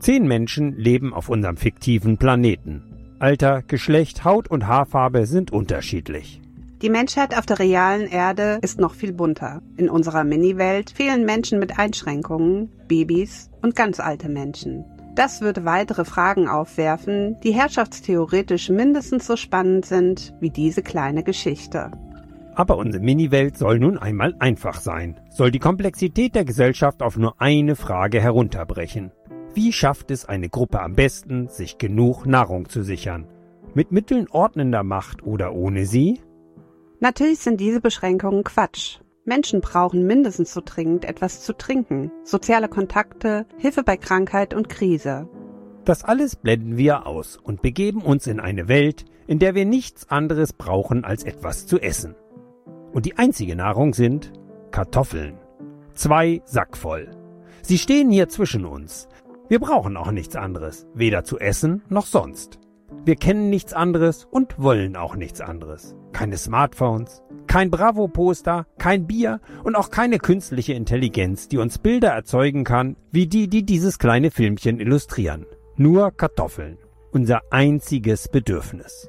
10 Menschen leben auf unserem fiktiven Planeten. Alter, Geschlecht, Haut und Haarfarbe sind unterschiedlich. Die Menschheit auf der realen Erde ist noch viel bunter. In unserer Mini-Welt fehlen Menschen mit Einschränkungen, Babys und ganz alte Menschen. Das würde weitere Fragen aufwerfen, die herrschaftstheoretisch mindestens so spannend sind wie diese kleine Geschichte. Aber unsere Mini-Welt soll nun einmal einfach sein, soll die Komplexität der Gesellschaft auf nur eine Frage herunterbrechen. Wie schafft es eine Gruppe am besten, sich genug Nahrung zu sichern? Mit Mitteln ordnender Macht oder ohne sie? Natürlich sind diese Beschränkungen Quatsch. Menschen brauchen mindestens so dringend etwas zu trinken, soziale Kontakte, Hilfe bei Krankheit und Krise. Das alles blenden wir aus und begeben uns in eine Welt, in der wir nichts anderes brauchen als etwas zu essen. Und die einzige Nahrung sind Kartoffeln. 2 sackvoll. Sie stehen hier zwischen uns. Wir brauchen auch nichts anderes, weder zu essen noch sonst. Wir kennen nichts anderes und wollen auch nichts anderes. Keine Smartphones, kein Bravo-Poster, kein Bier und auch keine künstliche Intelligenz, die uns Bilder erzeugen kann, wie die dieses kleine Filmchen illustrieren. Nur Kartoffeln. Unser einziges Bedürfnis.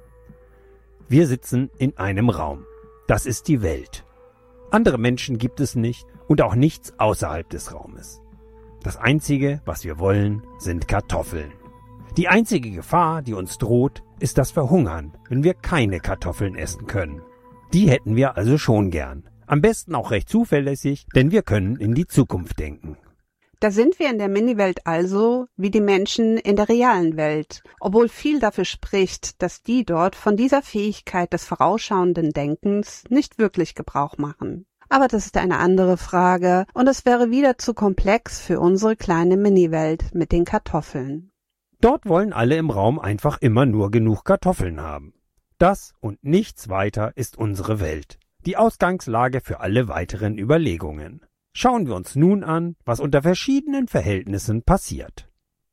Wir sitzen in einem Raum. Das ist die Welt. Andere Menschen gibt es nicht und auch nichts außerhalb des Raumes. Das Einzige, was wir wollen, sind Kartoffeln. Die einzige Gefahr, die uns droht, ist das Verhungern, wenn wir keine Kartoffeln essen können. Die hätten wir also schon gern. Am besten auch recht zuverlässig, denn wir können in die Zukunft denken. Da sind wir in der Mini-Welt also wie die Menschen in der realen Welt, obwohl viel dafür spricht, dass die dort von dieser Fähigkeit des vorausschauenden Denkens nicht wirklich Gebrauch machen. Aber das ist eine andere Frage und es wäre wieder zu komplex für unsere kleine Mini-Welt mit den Kartoffeln. Dort wollen alle im Raum einfach immer nur genug Kartoffeln haben. Das und nichts weiter ist unsere Welt. Die Ausgangslage für alle weiteren Überlegungen. Schauen wir uns nun an, was unter verschiedenen Verhältnissen passiert.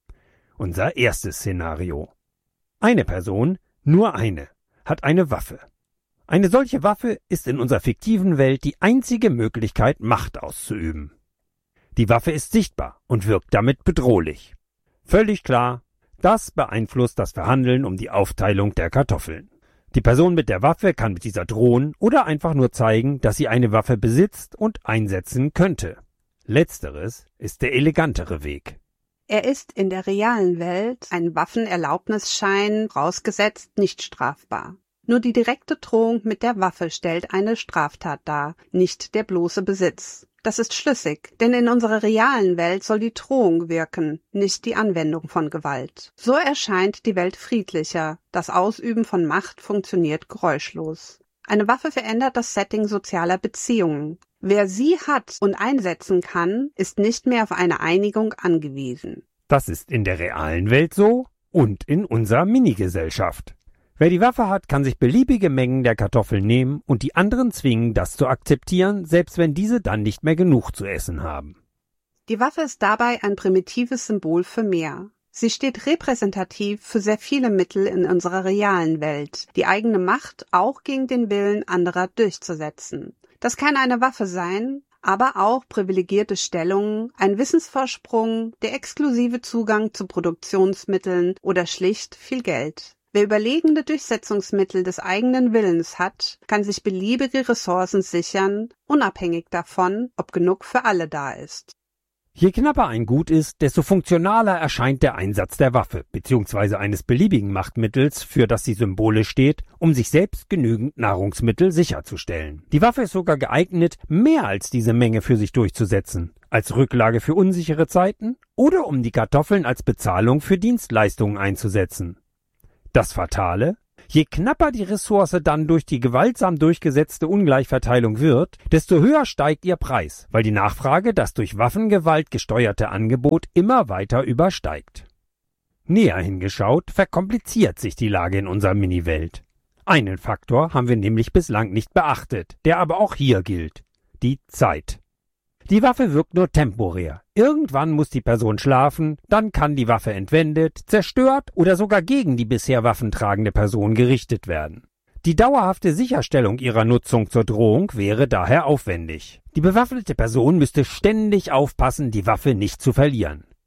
Unser erstes Szenario. Eine Person, nur eine, hat eine Waffe. Eine solche Waffe ist in unserer fiktiven Welt die einzige Möglichkeit, Macht auszuüben. Die Waffe ist sichtbar und wirkt damit bedrohlich. Völlig klar, das beeinflusst das Verhandeln um die Aufteilung der Kartoffeln. Die Person mit der Waffe kann mit dieser drohen oder einfach nur zeigen, dass sie eine Waffe besitzt und einsetzen könnte. Letzteres ist der elegantere Weg. Er ist in der realen Welt ein Waffenerlaubnisschein vorausgesetzt nicht strafbar. Nur die direkte Drohung mit der Waffe stellt eine Straftat dar, nicht der bloße Besitz. Das ist schlüssig, denn in unserer realen Welt soll die Drohung wirken, nicht die Anwendung von Gewalt. So erscheint die Welt friedlicher, das Ausüben von Macht funktioniert geräuschlos. Eine Waffe verändert das Setting sozialer Beziehungen. Wer sie hat und einsetzen kann, ist nicht mehr auf eine Einigung angewiesen. Das ist in der realen Welt so und in unserer Minigesellschaft. Wer die Waffe hat, kann sich beliebige Mengen der Kartoffeln nehmen und die anderen zwingen, das zu akzeptieren, selbst wenn diese dann nicht mehr genug zu essen haben. Die Waffe ist dabei ein primitives Symbol für mehr. Sie steht repräsentativ für sehr viele Mittel in unserer realen Welt, die eigene Macht auch gegen den Willen anderer durchzusetzen. Das kann eine Waffe sein, aber auch privilegierte Stellungen, ein Wissensvorsprung, der exklusive Zugang zu Produktionsmitteln oder schlicht viel Geld. Wer überlegene Durchsetzungsmittel des eigenen Willens hat, kann sich beliebige Ressourcen sichern, unabhängig davon, ob genug für alle da ist. Je knapper ein Gut ist, desto funktionaler erscheint der Einsatz der Waffe bzw. eines beliebigen Machtmittels, für das sie symbolisch steht, um sich selbst genügend Nahrungsmittel sicherzustellen. Die Waffe ist sogar geeignet, mehr als diese Menge für sich durchzusetzen, als Rücklage für unsichere Zeiten oder um die Kartoffeln als Bezahlung für Dienstleistungen einzusetzen. Das Fatale: Je knapper die Ressource dann durch die gewaltsam durchgesetzte Ungleichverteilung wird, desto höher steigt ihr Preis, weil die Nachfrage das durch Waffengewalt gesteuerte Angebot immer weiter übersteigt. Näher hingeschaut, verkompliziert sich die Lage in unserer Mini-Welt. Einen Faktor haben wir nämlich bislang nicht beachtet, der aber auch hier gilt: die Zeit. Die Waffe wirkt nur temporär. Irgendwann muss die Person schlafen, dann kann die Waffe entwendet, zerstört oder sogar gegen die bisher waffentragende Person gerichtet werden. Die dauerhafte Sicherstellung ihrer Nutzung zur Drohung wäre daher aufwendig. Die bewaffnete Person müsste ständig aufpassen, die Waffe nicht zu verlieren.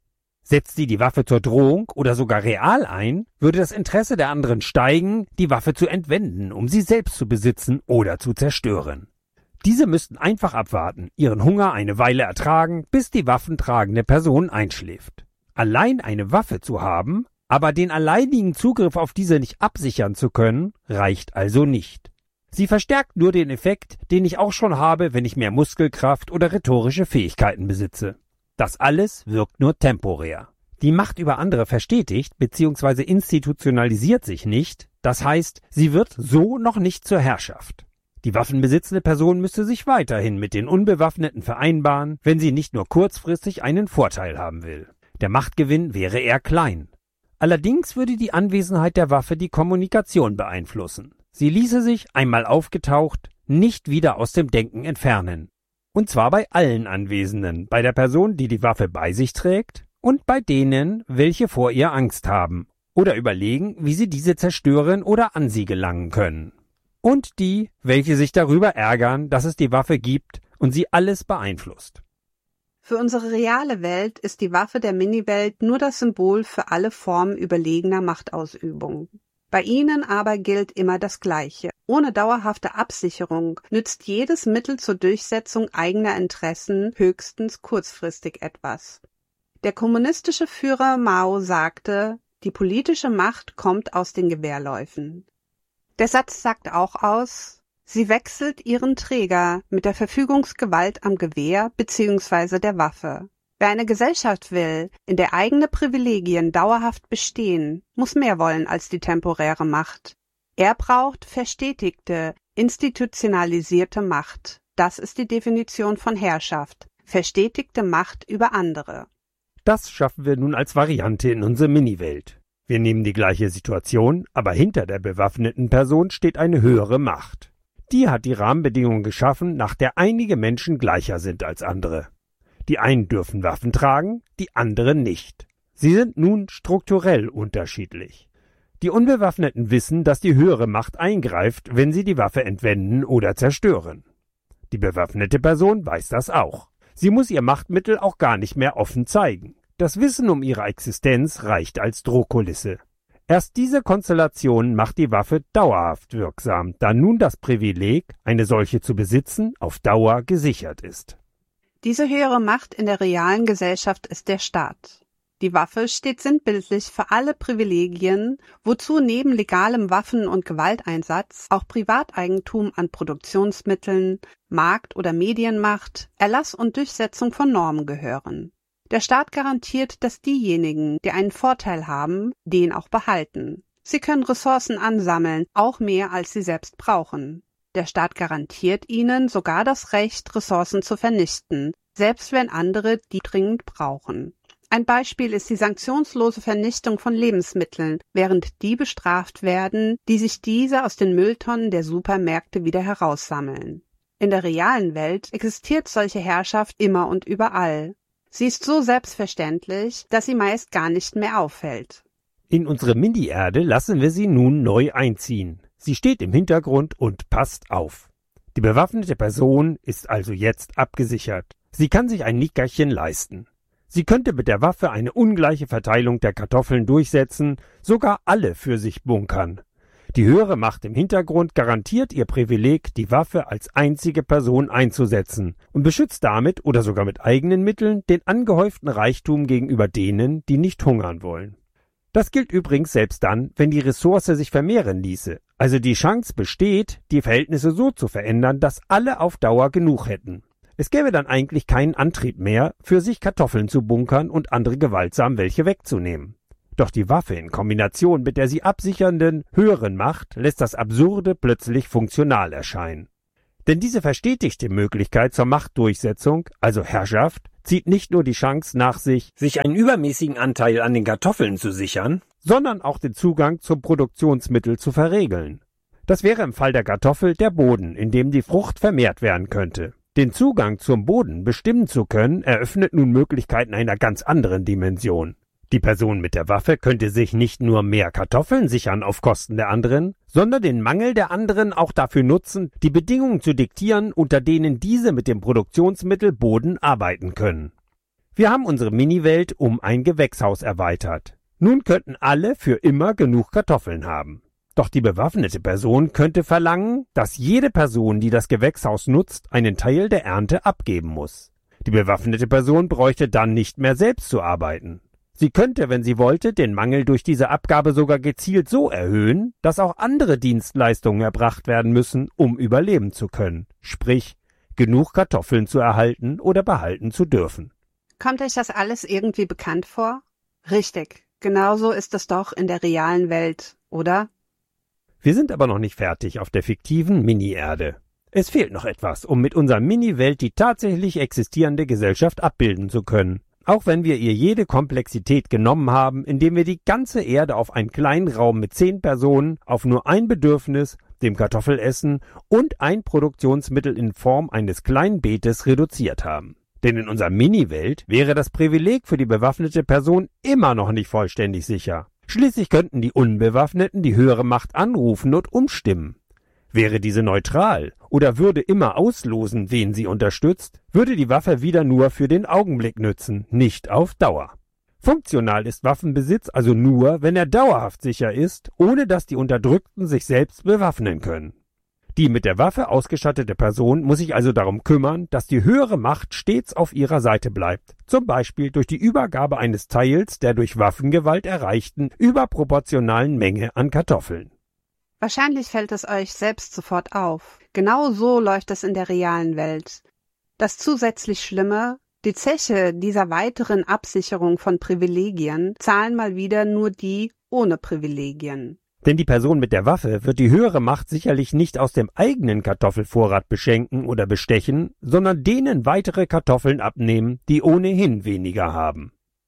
Setzt sie die Waffe zur Drohung oder sogar real ein, würde das Interesse der anderen steigen, die Waffe zu entwenden, um sie selbst zu besitzen oder zu zerstören. Diese müssten einfach abwarten, ihren Hunger eine Weile ertragen, bis die waffentragende Person einschläft. Allein eine Waffe zu haben, aber den alleinigen Zugriff auf diese nicht absichern zu können, reicht also nicht. Sie verstärkt nur den Effekt, den ich auch schon habe, wenn ich mehr Muskelkraft oder rhetorische Fähigkeiten besitze. Das alles wirkt nur temporär. Die Macht über andere verstetigt bzw. institutionalisiert sich nicht, das heißt, sie wird so noch nicht zur Herrschaft. Die waffenbesitzende Person müsste sich weiterhin mit den Unbewaffneten vereinbaren, wenn sie nicht nur kurzfristig einen Vorteil haben will. Der Machtgewinn wäre eher klein. Allerdings würde die Anwesenheit der Waffe die Kommunikation beeinflussen. Sie ließe sich, einmal aufgetaucht, nicht wieder aus dem Denken entfernen. Und zwar bei allen Anwesenden, bei der Person, die die Waffe bei sich trägt, und bei denen, welche vor ihr Angst haben oder überlegen, wie sie diese zerstören oder an sie gelangen können. Und die, welche sich darüber ärgern, dass es die Waffe gibt und sie alles beeinflusst. Für unsere reale Welt ist die Waffe der Mini-Welt nur das Symbol für alle Formen überlegener Machtausübung. Bei ihnen aber gilt immer das Gleiche. Ohne dauerhafte Absicherung nützt jedes Mittel zur Durchsetzung eigener Interessen höchstens kurzfristig etwas. Der kommunistische Führer Mao sagte, die politische Macht kommt aus den Gewehrläufen. Der Satz sagt auch aus, sie wechselt ihren Träger mit der Verfügungsgewalt am Gewehr bzw. der Waffe. Wer eine Gesellschaft will, in der eigene Privilegien dauerhaft bestehen, muss mehr wollen als die temporäre Macht. Er braucht verstetigte, institutionalisierte Macht. Das ist die Definition von Herrschaft. Verstetigte Macht über andere. Das schaffen wir nun als Variante in unsere Mini-Welt. Wir nehmen die gleiche Situation, aber hinter der bewaffneten Person steht eine höhere Macht. Die hat die Rahmenbedingungen geschaffen, nach der einige Menschen gleicher sind als andere. Die einen dürfen Waffen tragen, die anderen nicht. Sie sind nun strukturell unterschiedlich. Die Unbewaffneten wissen, dass die höhere Macht eingreift, wenn sie die Waffe entwenden oder zerstören. Die bewaffnete Person weiß das auch. Sie muss ihr Machtmittel auch gar nicht mehr offen zeigen. Das Wissen um ihre Existenz reicht als Drohkulisse. Erst diese Konstellation macht die Waffe dauerhaft wirksam, da nun das Privileg, eine solche zu besitzen, auf Dauer gesichert ist. Diese höhere Macht in der realen Gesellschaft ist der Staat. Die Waffe steht sinnbildlich für alle Privilegien, wozu neben legalem Waffen- und Gewalteinsatz auch Privateigentum an Produktionsmitteln, Markt- oder Medienmacht, Erlass und Durchsetzung von Normen gehören. Der Staat garantiert, dass diejenigen, die einen Vorteil haben, den auch behalten. Sie können Ressourcen ansammeln, auch mehr als sie selbst brauchen. Der Staat garantiert ihnen sogar das Recht, Ressourcen zu vernichten, selbst wenn andere die dringend brauchen. Ein Beispiel ist die sanktionslose Vernichtung von Lebensmitteln, während die bestraft werden, die sich diese aus den Mülltonnen der Supermärkte wieder heraussammeln. In der realen Welt existiert solche Herrschaft immer und überall. Sie ist so selbstverständlich, dass sie meist gar nicht mehr auffällt. In unsere Mini-Erde lassen wir sie nun neu einziehen. Sie steht im Hintergrund und passt auf. Die bewaffnete Person ist also jetzt abgesichert. Sie kann sich ein Nickerchen leisten. Sie könnte mit der Waffe eine ungleiche Verteilung der Kartoffeln durchsetzen, sogar alle für sich bunkern. Die höhere Macht im Hintergrund garantiert ihr Privileg, die Waffe als einzige Person einzusetzen und beschützt damit oder sogar mit eigenen Mitteln den angehäuften Reichtum gegenüber denen, die nicht hungern wollen. Das gilt übrigens selbst dann, wenn die Ressource sich vermehren ließe, also die Chance besteht, die Verhältnisse so zu verändern, dass alle auf Dauer genug hätten. Es gäbe dann eigentlich keinen Antrieb mehr, für sich Kartoffeln zu bunkern und andere gewaltsam welche wegzunehmen. Doch die Waffe in Kombination mit der sie absichernden, höheren Macht lässt das Absurde plötzlich funktional erscheinen. Denn diese verstetigte Möglichkeit zur Machtdurchsetzung, also Herrschaft, zieht nicht nur die Chance nach sich einen übermäßigen Anteil an den Kartoffeln zu sichern, sondern auch den Zugang zum Produktionsmittel zu verregeln. Das wäre im Fall der Kartoffel der Boden, in dem die Frucht vermehrt werden könnte. Den Zugang zum Boden bestimmen zu können, eröffnet nun Möglichkeiten einer ganz anderen Dimension. Die Person mit der Waffe könnte sich nicht nur mehr Kartoffeln sichern auf Kosten der anderen, sondern den Mangel der anderen auch dafür nutzen, die Bedingungen zu diktieren, unter denen diese mit dem Produktionsmittel Boden arbeiten können. Wir haben unsere Mini-Welt um ein Gewächshaus erweitert. Nun könnten alle für immer genug Kartoffeln haben. Doch die bewaffnete Person könnte verlangen, dass jede Person, die das Gewächshaus nutzt, einen Teil der Ernte abgeben muss. Die bewaffnete Person bräuchte dann nicht mehr selbst zu arbeiten. Sie könnte, wenn sie wollte, den Mangel durch diese Abgabe sogar gezielt so erhöhen, dass auch andere Dienstleistungen erbracht werden müssen, um überleben zu können. Sprich, genug Kartoffeln zu erhalten oder behalten zu dürfen. Kommt euch das alles irgendwie bekannt vor? Richtig, genauso ist es doch in der realen Welt, oder? Wir sind aber noch nicht fertig auf der fiktiven Mini-Erde. Es fehlt noch etwas, um mit unserer Mini-Welt die tatsächlich existierende Gesellschaft abbilden zu können. Auch wenn wir ihr jede Komplexität genommen haben, indem wir die ganze Erde auf einen kleinen Raum mit 10 Personen, auf nur ein Bedürfnis, dem Kartoffelessen und ein Produktionsmittel in Form eines kleinen Beetes reduziert haben. Denn in unserer Mini-Welt wäre das Privileg für die bewaffnete Person immer noch nicht vollständig sicher. Schließlich könnten die Unbewaffneten die höhere Macht anrufen und umstimmen. Wäre diese neutral oder würde immer auslosen, wen sie unterstützt, würde die Waffe wieder nur für den Augenblick nützen, nicht auf Dauer. Funktional ist Waffenbesitz also nur, wenn er dauerhaft sicher ist, ohne dass die Unterdrückten sich selbst bewaffnen können. Die mit der Waffe ausgestattete Person muss sich also darum kümmern, dass die höhere Macht stets auf ihrer Seite bleibt, zum Beispiel durch die Übergabe eines Teils der durch Waffengewalt erreichten überproportionalen Menge an Kartoffeln. Wahrscheinlich fällt es euch selbst sofort auf. Genau so läuft es in der realen Welt. Das zusätzlich Schlimme, die Zeche dieser weiteren Absicherung von Privilegien zahlen mal wieder nur die ohne Privilegien. Denn die Person mit der Waffe wird die höhere Macht sicherlich nicht aus dem eigenen Kartoffelvorrat beschenken oder bestechen, sondern denen weitere Kartoffeln abnehmen, die ohnehin weniger haben.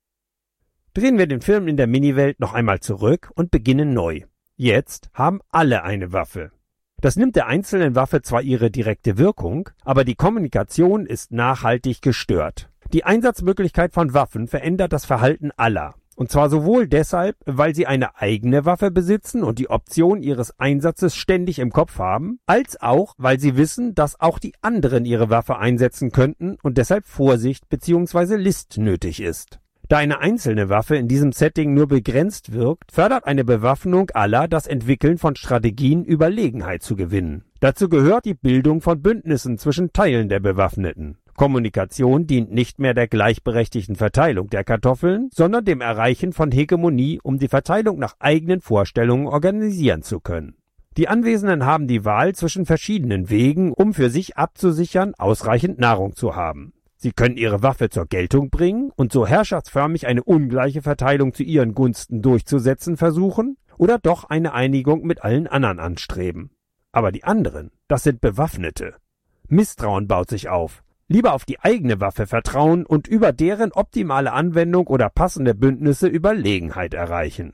Drehen wir den Film in der Mini-Welt noch einmal zurück und beginnen neu. Jetzt haben alle eine Waffe. Das nimmt der einzelnen Waffe zwar ihre direkte Wirkung, aber die Kommunikation ist nachhaltig gestört. Die Einsatzmöglichkeit von Waffen verändert das Verhalten aller. Und zwar sowohl deshalb, weil sie eine eigene Waffe besitzen und die Option ihres Einsatzes ständig im Kopf haben, als auch, weil sie wissen, dass auch die anderen ihre Waffe einsetzen könnten und deshalb Vorsicht bzw. List nötig ist. Da eine einzelne Waffe in diesem Setting nur begrenzt wirkt, fördert eine Bewaffnung aller das Entwickeln von Strategien, Überlegenheit zu gewinnen. Dazu gehört die Bildung von Bündnissen zwischen Teilen der Bewaffneten. Kommunikation dient nicht mehr der gleichberechtigten Verteilung der Kartoffeln, sondern dem Erreichen von Hegemonie, um die Verteilung nach eigenen Vorstellungen organisieren zu können. Die Anwesenden haben die Wahl zwischen verschiedenen Wegen, um für sich abzusichern, ausreichend Nahrung zu haben. Sie können ihre Waffe zur Geltung bringen und so herrschaftsförmig eine ungleiche Verteilung zu ihren Gunsten durchzusetzen versuchen oder doch eine Einigung mit allen anderen anstreben. Aber die anderen, das sind Bewaffnete. Misstrauen baut sich auf. Lieber auf die eigene Waffe vertrauen und über deren optimale Anwendung oder passende Bündnisse Überlegenheit erreichen.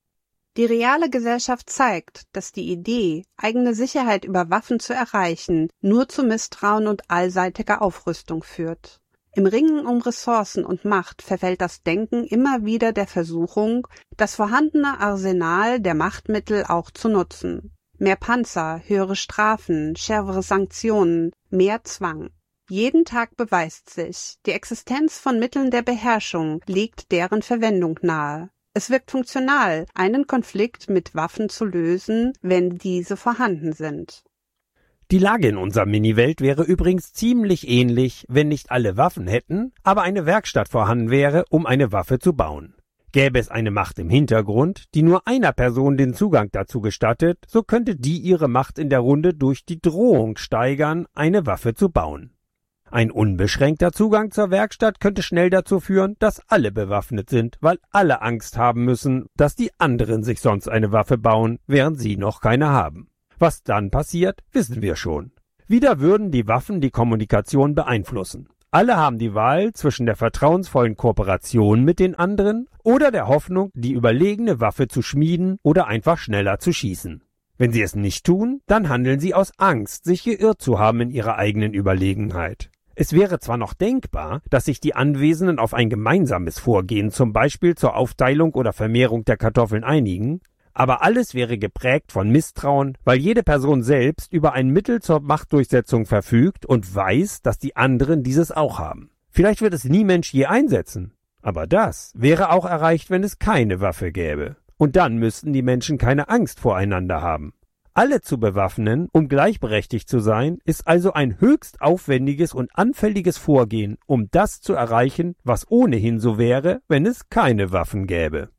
Die reale Gesellschaft zeigt, dass die Idee, eigene Sicherheit über Waffen zu erreichen, nur zu Misstrauen und allseitiger Aufrüstung führt. Im Ringen um Ressourcen und Macht verfällt das Denken immer wieder der Versuchung, das vorhandene Arsenal der Machtmittel auch zu nutzen. Mehr Panzer, höhere Strafen, schärfere Sanktionen, mehr Zwang. Jeden Tag beweist sich, die Existenz von Mitteln der Beherrschung legt deren Verwendung nahe. Es wirkt funktional, einen Konflikt mit Waffen zu lösen, wenn diese vorhanden sind. Die Lage in unserer Mini-Welt wäre übrigens ziemlich ähnlich, wenn nicht alle Waffen hätten, aber eine Werkstatt vorhanden wäre, um eine Waffe zu bauen. Gäbe es eine Macht im Hintergrund, die nur einer Person den Zugang dazu gestattet, so könnte die ihre Macht in der Runde durch die Drohung steigern, eine Waffe zu bauen. Ein unbeschränkter Zugang zur Werkstatt könnte schnell dazu führen, dass alle bewaffnet sind, weil alle Angst haben müssen, dass die anderen sich sonst eine Waffe bauen, während sie noch keine haben. Was dann passiert, wissen wir schon. Wieder würden die Waffen die Kommunikation beeinflussen. Alle haben die Wahl zwischen der vertrauensvollen Kooperation mit den anderen oder der Hoffnung, die überlegene Waffe zu schmieden oder einfach schneller zu schießen. Wenn sie es nicht tun, dann handeln sie aus Angst, sich geirrt zu haben in ihrer eigenen Überlegenheit. Es wäre zwar noch denkbar, dass sich die Anwesenden auf ein gemeinsames Vorgehen, zum Beispiel zur Aufteilung oder Vermehrung der Kartoffeln einigen, aber alles wäre geprägt von Misstrauen, weil jede Person selbst über ein Mittel zur Machtdurchsetzung verfügt und weiß, dass die anderen dieses auch haben. Vielleicht wird es nie Mensch je einsetzen. Aber das wäre auch erreicht, wenn es keine Waffe gäbe. Und dann müssten die Menschen keine Angst voreinander haben. Alle zu bewaffnen, um gleichberechtigt zu sein, ist also ein höchst aufwendiges und anfälliges Vorgehen, um das zu erreichen, was ohnehin so wäre, wenn es keine Waffen gäbe.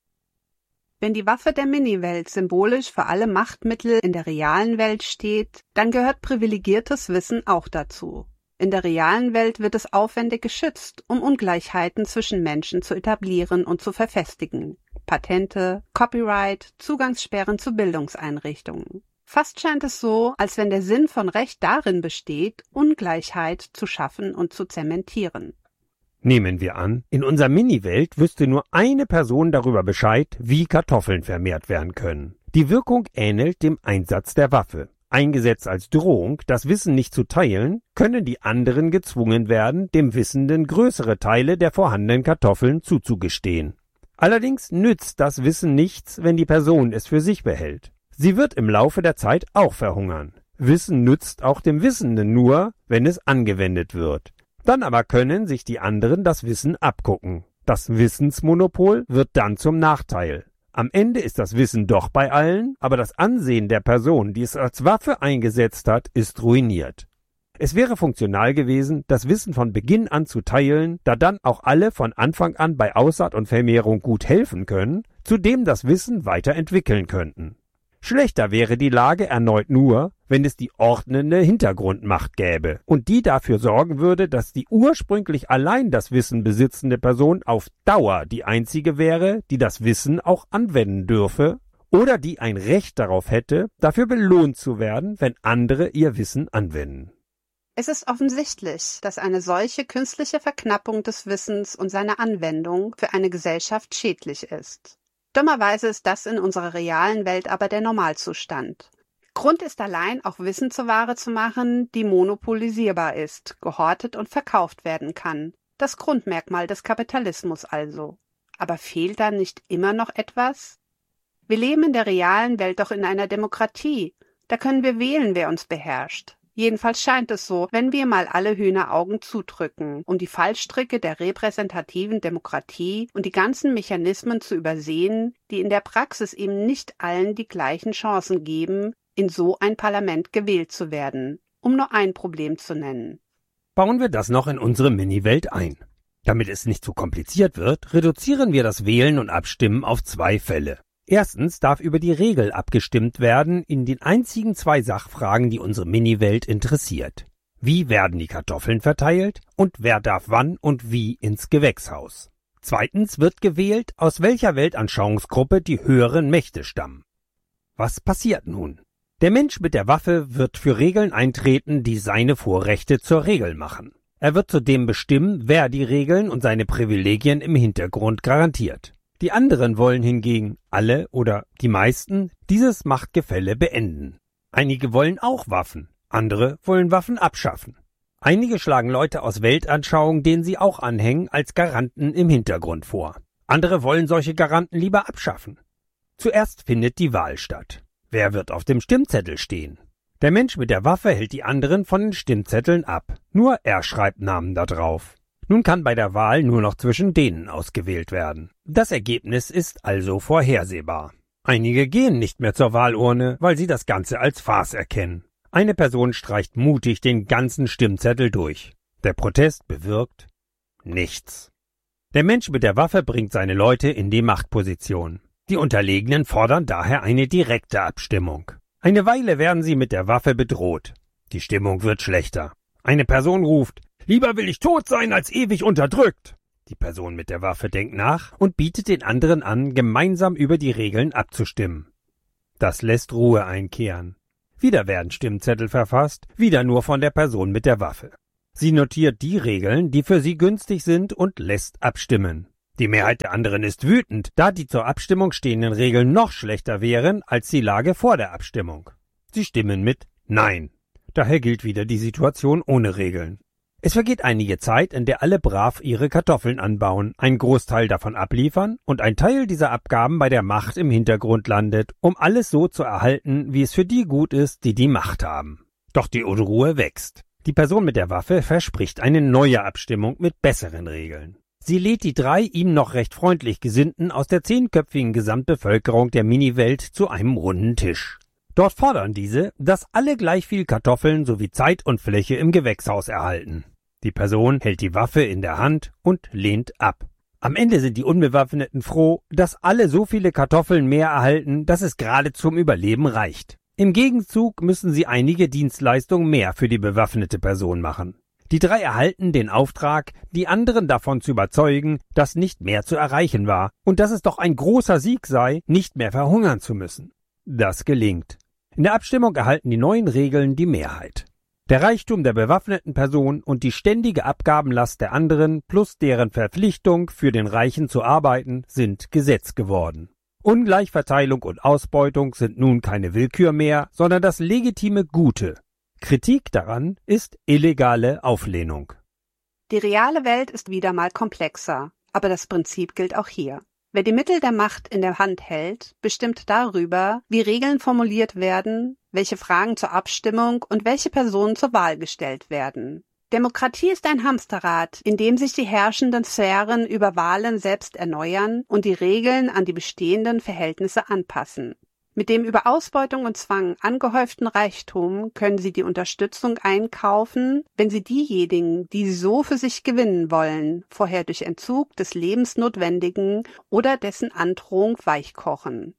Wenn die Waffe der Mini-Welt symbolisch für alle Machtmittel in der realen Welt steht, dann gehört privilegiertes Wissen auch dazu. In der realen Welt wird es aufwendig geschützt, um Ungleichheiten zwischen Menschen zu etablieren und zu verfestigen. Patente, Copyright, Zugangssperren zu Bildungseinrichtungen. Fast scheint es so, als wenn der Sinn von Recht darin besteht, Ungleichheit zu schaffen und zu zementieren. Nehmen wir an, in unserer Mini-Welt wüsste nur eine Person darüber Bescheid, wie Kartoffeln vermehrt werden können. Die Wirkung ähnelt dem Einsatz der Waffe. Eingesetzt als Drohung, das Wissen nicht zu teilen, können die anderen gezwungen werden, dem Wissenden größere Teile der vorhandenen Kartoffeln zuzugestehen. Allerdings nützt das Wissen nichts, wenn die Person es für sich behält. Sie wird im Laufe der Zeit auch verhungern. Wissen nützt auch dem Wissenden nur, wenn es angewendet wird. Dann aber können sich die anderen das Wissen abgucken. Das Wissensmonopol wird dann zum Nachteil. Am Ende ist das Wissen doch bei allen, aber das Ansehen der Person, die es als Waffe eingesetzt hat, ist ruiniert. Es wäre funktional gewesen, das Wissen von Beginn an zu teilen, da dann auch alle von Anfang an bei Aussaat und Vermehrung gut helfen können, zudem das Wissen weiterentwickeln könnten. Schlechter wäre die Lage erneut nur, wenn es die ordnende Hintergrundmacht gäbe und die dafür sorgen würde, dass die ursprünglich allein das Wissen besitzende Person auf Dauer die einzige wäre, die das Wissen auch anwenden dürfe oder die ein Recht darauf hätte, dafür belohnt zu werden, wenn andere ihr Wissen anwenden. Es ist offensichtlich, dass eine solche künstliche Verknappung des Wissens und seiner Anwendung für eine Gesellschaft schädlich ist. Dummerweise ist das in unserer realen Welt aber der Normalzustand. Grund ist allein, auch Wissen zur Ware zu machen, die monopolisierbar ist, gehortet und verkauft werden kann. Das Grundmerkmal des Kapitalismus also. Aber fehlt da nicht immer noch etwas? Wir leben in der realen Welt doch in einer Demokratie. Da können wir wählen, wer uns beherrscht. Jedenfalls scheint es so, wenn wir mal alle Hühneraugen zudrücken, um die Fallstricke der repräsentativen Demokratie und die ganzen Mechanismen zu übersehen, die in der Praxis eben nicht allen die gleichen Chancen geben, in so ein Parlament gewählt zu werden, um nur ein Problem zu nennen. Bauen wir das noch in unsere Mini-Welt ein. Damit es nicht zu kompliziert wird, reduzieren wir das Wählen und Abstimmen auf 2 Fälle. Erstens darf über die Regel abgestimmt werden in den einzigen 2 Sachfragen, die unsere Mini-Welt interessiert. Wie werden die Kartoffeln verteilt und wer darf wann und wie ins Gewächshaus? Zweitens wird gewählt, aus welcher Weltanschauungsgruppe die höheren Mächte stammen. Was passiert nun? Der Mensch mit der Waffe wird für Regeln eintreten, die seine Vorrechte zur Regel machen. Er wird zudem bestimmen, wer die Regeln und seine Privilegien im Hintergrund garantiert. Die anderen wollen hingegen, alle oder die meisten, dieses Machtgefälle beenden. Einige wollen auch Waffen, andere wollen Waffen abschaffen. Einige schlagen Leute aus Weltanschauungen, denen sie auch anhängen, als Garanten im Hintergrund vor. Andere wollen solche Garanten lieber abschaffen. Zuerst findet die Wahl statt. Wer wird auf dem Stimmzettel stehen? Der Mensch mit der Waffe hält die anderen von den Stimmzetteln ab. Nur er schreibt Namen da drauf. Nun kann bei der Wahl nur noch zwischen denen ausgewählt werden. Das Ergebnis ist also vorhersehbar. Einige gehen nicht mehr zur Wahlurne, weil sie das Ganze als Farce erkennen. Eine Person streicht mutig den ganzen Stimmzettel durch. Der Protest bewirkt nichts. Der Mensch mit der Waffe bringt seine Leute in die Machtposition. Die Unterlegenen fordern daher eine direkte Abstimmung. Eine Weile werden sie mit der Waffe bedroht. Die Stimmung wird schlechter. Eine Person ruft: Lieber will ich tot sein, als ewig unterdrückt. Die Person mit der Waffe denkt nach und bietet den anderen an, gemeinsam über die Regeln abzustimmen. Das lässt Ruhe einkehren. Wieder werden Stimmzettel verfasst, wieder nur von der Person mit der Waffe. Sie notiert die Regeln, die für sie günstig sind, und lässt abstimmen. Die Mehrheit der anderen ist wütend, da die zur Abstimmung stehenden Regeln noch schlechter wären als die Lage vor der Abstimmung. Sie stimmen mit Nein. Daher gilt wieder die Situation ohne Regeln. Es vergeht einige Zeit, in der alle brav ihre Kartoffeln anbauen, einen Großteil davon abliefern und ein Teil dieser Abgaben bei der Macht im Hintergrund landet, um alles so zu erhalten, wie es für die gut ist, die die Macht haben. Doch die Unruhe wächst. Die Person mit der Waffe verspricht eine neue Abstimmung mit besseren Regeln. Sie lädt die 3 ihm noch recht freundlich Gesinnten aus der 10-köpfigen Gesamtbevölkerung der Miniwelt zu einem runden Tisch. Dort fordern diese, dass alle gleich viel Kartoffeln sowie Zeit und Fläche im Gewächshaus erhalten. Die Person hält die Waffe in der Hand und lehnt ab. Am Ende sind die Unbewaffneten froh, dass alle so viele Kartoffeln mehr erhalten, dass es gerade zum Überleben reicht. Im Gegenzug müssen sie einige Dienstleistungen mehr für die bewaffnete Person machen. Die 3 erhalten den Auftrag, die anderen davon zu überzeugen, dass nicht mehr zu erreichen war und dass es doch ein großer Sieg sei, nicht mehr verhungern zu müssen. Das gelingt. In der Abstimmung erhalten die neuen Regeln die Mehrheit. Der Reichtum der bewaffneten Person und die ständige Abgabenlast der anderen plus deren Verpflichtung, für den Reichen zu arbeiten, sind Gesetz geworden. Ungleichverteilung und Ausbeutung sind nun keine Willkür mehr, sondern das legitime Gute. Kritik daran ist illegale Auflehnung. Die reale Welt ist wieder mal komplexer, aber das Prinzip gilt auch hier. Wer die Mittel der Macht in der Hand hält, bestimmt darüber, wie Regeln formuliert werden, welche Fragen zur Abstimmung und welche Personen zur Wahl gestellt werden. Demokratie ist ein Hamsterrad, in dem sich die herrschenden Sphären über Wahlen selbst erneuern und die Regeln an die bestehenden Verhältnisse anpassen. Mit dem über Ausbeutung und Zwang angehäuften Reichtum können sie die Unterstützung einkaufen, wenn sie diejenigen, die sie so für sich gewinnen wollen, vorher durch Entzug des Lebensnotwendigen oder dessen Androhung weichkochen.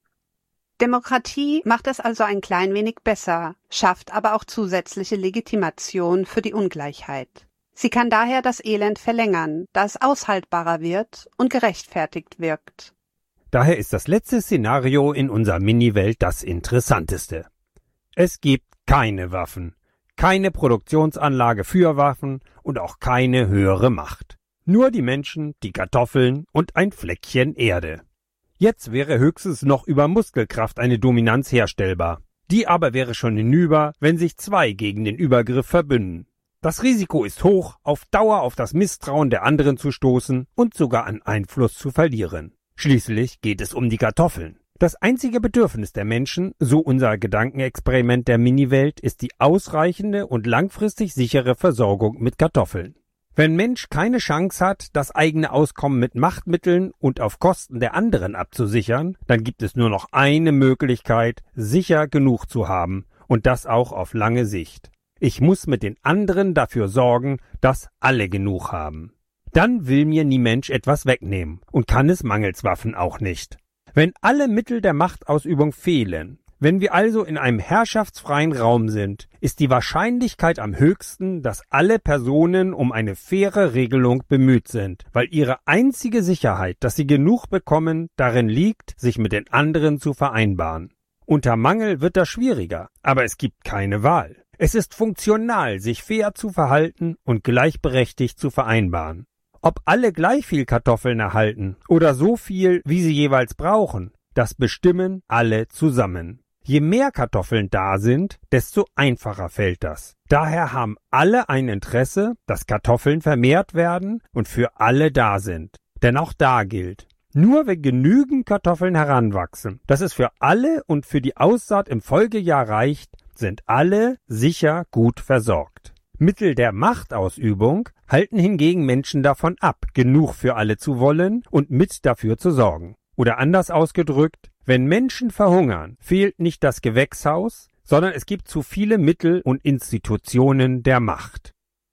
Demokratie macht es also ein klein wenig besser, schafft aber auch zusätzliche Legitimation für die Ungleichheit. Sie kann daher das Elend verlängern, da es aushaltbarer wird und gerechtfertigt wirkt. Daher ist das letzte Szenario in unserer Mini-Welt das interessanteste. Es gibt keine Waffen, keine Produktionsanlage für Waffen und auch keine höhere Macht. Nur die Menschen, die Kartoffeln und ein Fleckchen Erde. Jetzt wäre höchstens noch über Muskelkraft eine Dominanz herstellbar. Die aber wäre schon hinüber, wenn sich 2 gegen den Übergriff verbünden. Das Risiko ist hoch, auf Dauer auf das Misstrauen der anderen zu stoßen und sogar an Einfluss zu verlieren. Schließlich geht es um die Kartoffeln. Das einzige Bedürfnis der Menschen, so unser Gedankenexperiment der Miniwelt, ist die ausreichende und langfristig sichere Versorgung mit Kartoffeln. Wenn Mensch keine Chance hat, das eigene Auskommen mit Machtmitteln und auf Kosten der anderen abzusichern, dann gibt es nur noch eine Möglichkeit, sicher genug zu haben, und das auch auf lange Sicht. Ich muss mit den anderen dafür sorgen, dass alle genug haben. Dann will mir nie Mensch etwas wegnehmen und kann es mangels Waffen auch nicht. Wenn alle Mittel der Machtausübung fehlen, wenn wir also in einem herrschaftsfreien Raum sind, ist die Wahrscheinlichkeit am höchsten, dass alle Personen um eine faire Regelung bemüht sind, weil ihre einzige Sicherheit, dass sie genug bekommen, darin liegt, sich mit den anderen zu vereinbaren. Unter Mangel wird das schwieriger, aber es gibt keine Wahl. Es ist funktional, sich fair zu verhalten und gleichberechtigt zu vereinbaren. Ob alle gleich viel Kartoffeln erhalten oder so viel, wie sie jeweils brauchen, das bestimmen alle zusammen. Je mehr Kartoffeln da sind, desto einfacher fällt das. Daher haben alle ein Interesse, dass Kartoffeln vermehrt werden und für alle da sind. Denn auch da gilt, nur wenn genügend Kartoffeln heranwachsen, dass es für alle und für die Aussaat im Folgejahr reicht, sind alle sicher gut versorgt. Mittel der Machtausübung halten hingegen Menschen davon ab, genug für alle zu wollen und mit dafür zu sorgen. Oder anders ausgedrückt, wenn Menschen verhungern, fehlt nicht das Gewächshaus, sondern es gibt zu viele Mittel und Institutionen der Macht.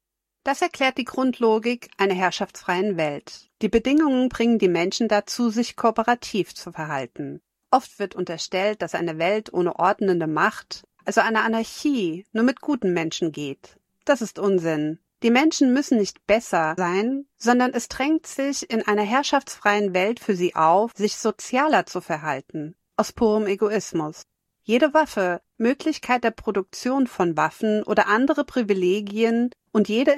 Das erklärt die Grundlogik einer herrschaftsfreien Welt. Die Bedingungen bringen die Menschen dazu, sich kooperativ zu verhalten. Oft wird unterstellt, dass eine Welt ohne ordnende Macht, also eine Anarchie, nur mit guten Menschen geht. Das ist Unsinn. Die Menschen müssen nicht besser sein, sondern es drängt sich in einer herrschaftsfreien Welt für sie auf, sich sozialer zu verhalten, aus purem Egoismus. Jede Waffe, Möglichkeit der Produktion von Waffen oder andere Privilegien und jede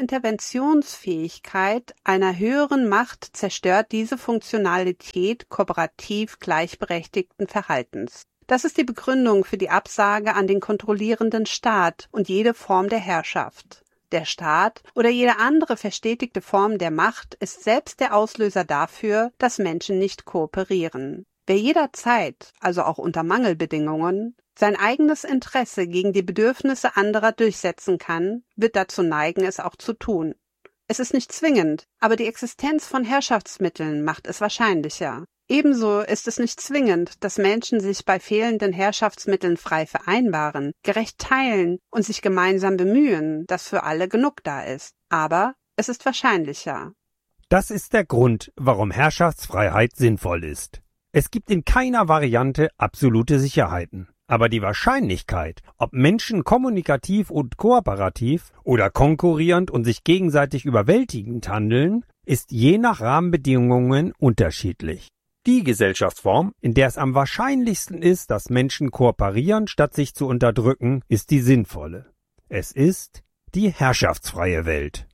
Interventionsfähigkeit einer höheren Macht zerstört diese Funktionalität kooperativ gleichberechtigten Verhaltens. Das ist die Begründung für die Absage an den kontrollierenden Staat und jede Form der Herrschaft. Der Staat oder jede andere verstetigte Form der Macht ist selbst der Auslöser dafür, dass Menschen nicht kooperieren. Wer jederzeit, also auch unter Mangelbedingungen, sein eigenes Interesse gegen die Bedürfnisse anderer durchsetzen kann, wird dazu neigen, es auch zu tun. Es ist nicht zwingend, aber die Existenz von Herrschaftsmitteln macht es wahrscheinlicher. Ebenso ist es nicht zwingend, dass Menschen sich bei fehlenden Herrschaftsmitteln frei vereinbaren, gerecht teilen und sich gemeinsam bemühen, dass für alle genug da ist. Aber es ist wahrscheinlicher. Das ist der Grund, warum Herrschaftsfreiheit sinnvoll ist. Es gibt in keiner Variante absolute Sicherheiten. Aber die Wahrscheinlichkeit, ob Menschen kommunikativ und kooperativ oder konkurrierend und sich gegenseitig überwältigend handeln, ist je nach Rahmenbedingungen unterschiedlich. Die Gesellschaftsform, in der es am wahrscheinlichsten ist, dass Menschen kooperieren, statt sich zu unterdrücken, ist die sinnvolle. Es ist die herrschaftsfreie Welt.